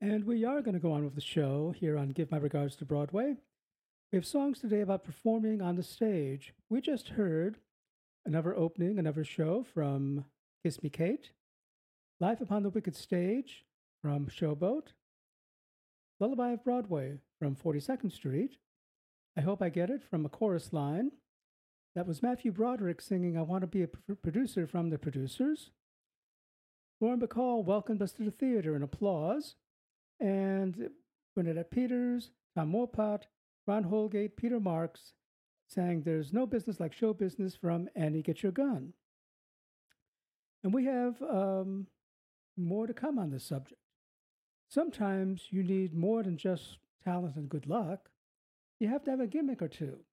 And we are going to go on with the show here on Give My Regards to Broadway. We have songs today about performing on the stage. We just heard another opening, another show from Kiss Me Kate, Life Upon the Wicked Stage from Showboat, Lullaby of Broadway from 42nd Street, I Hope I Get It from a chorus line. That was Matthew Broderick singing I Want to Be a Producer from The Producers. Lauren Bacall welcomed us to the theater in applause. And Bernadette Peters, Tom Wopat, Ron Holgate, Peter Marks sang There's No Business Like Show Business from Annie Get Your Gun. And we have more to come on this subject. Sometimes you need more than just talent and good luck. You have to have a gimmick or two.